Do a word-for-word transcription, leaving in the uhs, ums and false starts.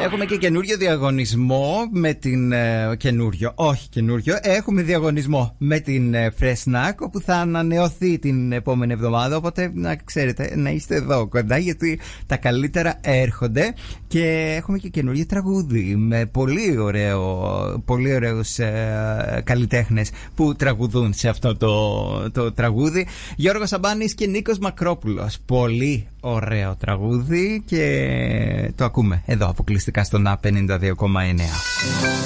Έχουμε και καινούριο διαγωνισμό με την. Ε, καινούριο, όχι καινούριο. Έχουμε διαγωνισμό με την ε, Φρεσνάκ, όπου θα ανανεωθεί την επόμενη εβδομάδα. Οπότε να ξέρετε, να είστε εδώ κοντά, γιατί τα καλύτερα έρχονται. Και έχουμε και καινούριο τραγούδι με πολύ, ωραίο, πολύ ωραίους ε, καλλιτέχνες που τραγουδούν σε αυτό το, το τραγούδι. Γιώργος Σαμπάνης και Νίκος Μακρόπουλος. Πολύ ωραίο τραγούδι και το ακούμε εδώ αποκλειστικά στον Α πενήντα δύο κόμμα εννέα.